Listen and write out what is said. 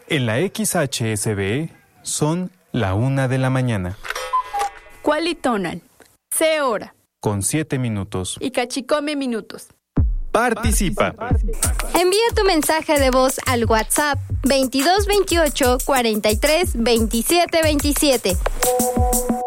En la XHSB son la 1 de la mañana. Cualitonal. C hora. Con 7 minutos. Y cachicome minutos. Participa. Envía tu mensaje de voz al WhatsApp 2228 43 27 27.